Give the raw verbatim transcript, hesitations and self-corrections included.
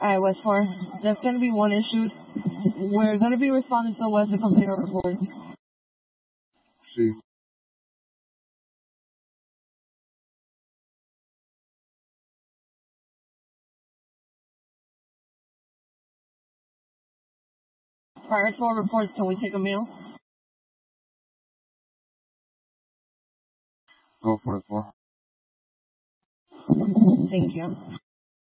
Alright, West four. That's gonna be one issue. We're gonna be responding to West and complete our report. See. Prior to our reports, can we take a meal? Go for it, four. Thank you.